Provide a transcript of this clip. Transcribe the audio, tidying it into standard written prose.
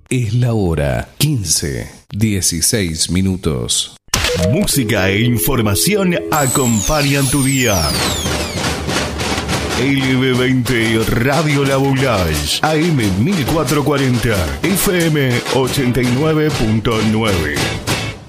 Es la hora 15:16. Música e información acompañan tu día. LB20 Radio La Boulage, AM 1440, FM 89.9.